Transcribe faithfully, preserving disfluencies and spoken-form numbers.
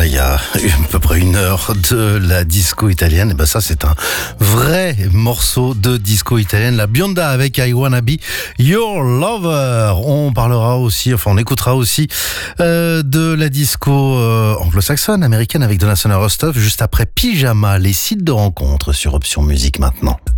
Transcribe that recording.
il y a à peu près une heure de la disco italienne. Et ben ça, c'est un vrai morceau de disco italienne. La Bionda avec I Wanna Be Your Lover. On parlera aussi, enfin on écoutera aussi euh, de la disco euh, anglo-saxonne, américaine avec Donna Summer Rostov juste après Pyjama, les sites de rencontres sur Option Musique maintenant.